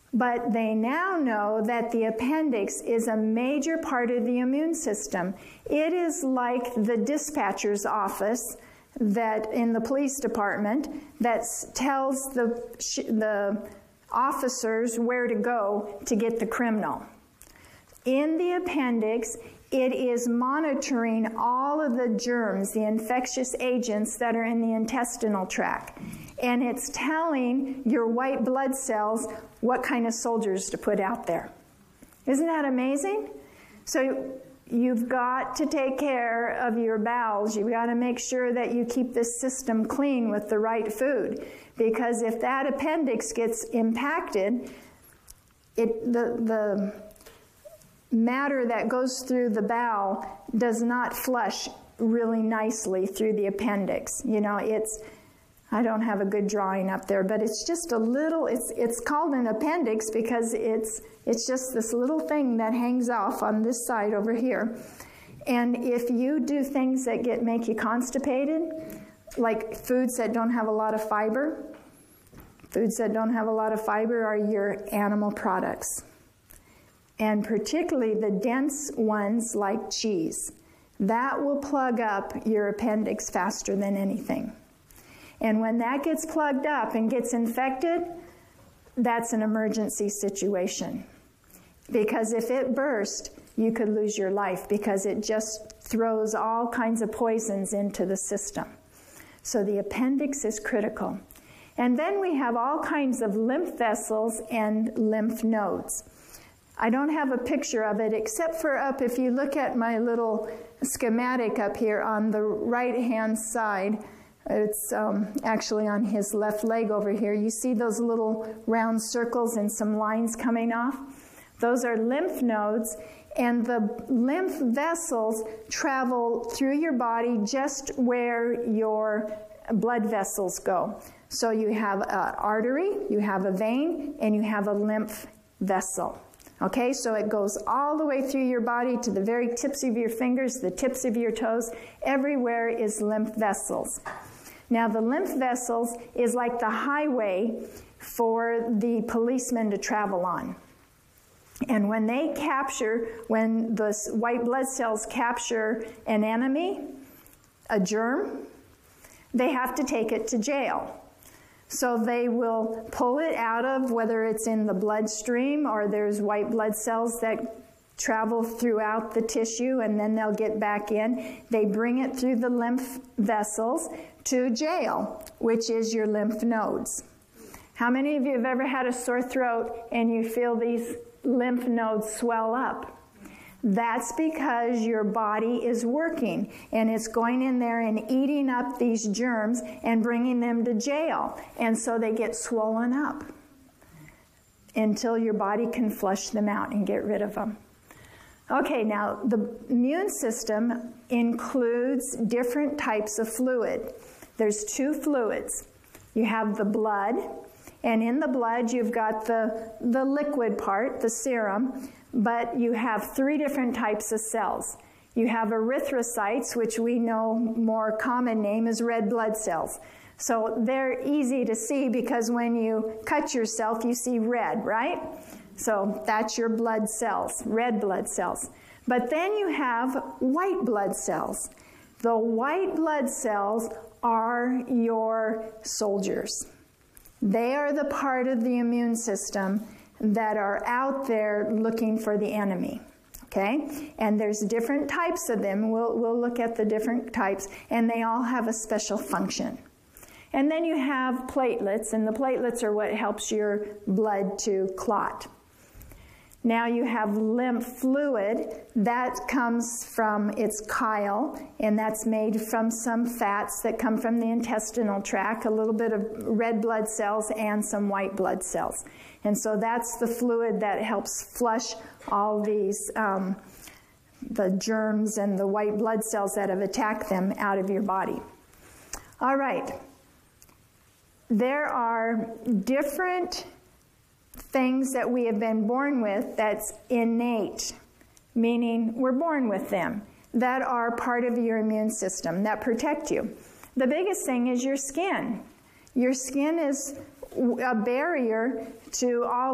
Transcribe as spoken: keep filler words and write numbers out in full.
But they now know that the appendix is a major part of the immune system. It is like the dispatcher's office that in the police department that tells the, the officers where to go to get the criminal. In the appendix, it is monitoring all of the germs, the infectious agents that are in the intestinal tract. And it's telling your white blood cells what kind of soldiers to put out there. Isn't that amazing? So you've got to take care of your bowels. You've got to make sure that you keep this system clean with the right food. Because if that appendix gets impacted, it, the, the matter that goes through the bowel does not flush really nicely through the appendix. You know, it's, I don't have a good drawing up there, but it's just a little, it's, it's called an appendix because it's, it's just this little thing that hangs off on this side over here. And if you do things that get, make you constipated, like foods that don't have a lot of fiber, foods that don't have a lot of fiber are your animal products. And particularly the dense ones like cheese. That will plug up your appendix faster than anything. And when that gets plugged up and gets infected, that's an emergency situation. Because if it burst, you could lose your life because it just throws all kinds of poisons into the system. So the appendix is critical. And then we have all kinds of lymph vessels and lymph nodes. I don't have a picture of it except for up, if you look at my little schematic up here on the right-hand side, it's um, actually on his left leg over here. You see those little round circles and some lines coming off? Those are lymph nodes, and the lymph vessels travel through your body just where your blood vessels go. So you have an artery, you have a vein, and you have a lymph vessel. Okay, so it goes all the way through your body to the very tips of your fingers, the tips of your toes. Everywhere is lymph vessels. Now, the lymph vessels is like the highway for the policemen to travel on. And when they capture, when the white blood cells capture an enemy, a germ, they have to take it to jail. So they will pull it out of, whether it's in the bloodstream or there's white blood cells that travel throughout the tissue and then they'll get back in. They bring it through the lymph vessels to jail, which is your lymph nodes. How many of you have ever had a sore throat and you feel these lymph nodes swell up? That's because your body is working and it's going in there and eating up these germs and bringing them to jail. And so they get swollen up until your body can flush them out and get rid of them. Okay, now the immune system includes different types of fluid. There's two fluids. You have the blood, and in the blood you've got the, the liquid part, the serum, but you have three different types of cells. You have erythrocytes, which we know more common name is red blood cells. So they're easy to see because when you cut yourself, you see red, right? So that's your blood cells, red blood cells. But then you have white blood cells. The white blood cells are your soldiers. They are the part of the immune system that are out there looking for the enemy. Okay? And there's different types of them. We'll, we'll look at the different types, and they all have a special function. And then you have platelets, and the platelets are what helps your blood to clot. Now you have lymph fluid. That comes from its chyle, and that's made from some fats that come from the intestinal tract, a little bit of red blood cells and some white blood cells. And so that's the fluid that helps flush all these, um, the germs and the white blood cells that have attacked them out of your body. All right. There are different things that we have been born with that's innate, meaning we're born with them, that are part of your immune system, that protect you. The biggest thing is your skin. Your skin is a barrier to all